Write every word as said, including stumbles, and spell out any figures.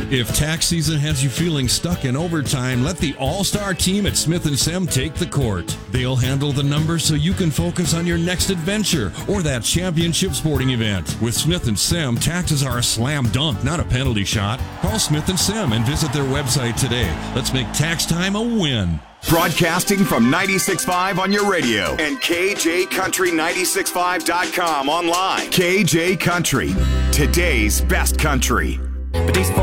If tax season has you feeling stuck in overtime, let the all-star team at Smith and Sem take the court. They'll handle the numbers so you can focus on your next adventure or that championship sporting event. With Smith and Sem, taxes are a slam dunk, not a penalty shot. Call Smith and Sem and visit their website today. Let's make tax time a win. Broadcasting from ninety-six point five on your radio and K J Country ninety-six point five dot com online. K J Country, today's best country. But these